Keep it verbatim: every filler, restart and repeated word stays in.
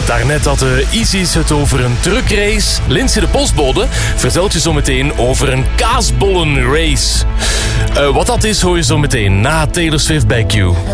Daarnet had de Isis het over een truckrace. Lindsay de postbode vertelt je zo meteen over een kaasbollenrace. Uh, wat dat is hoor je zo meteen na Taylor Swift bij Q.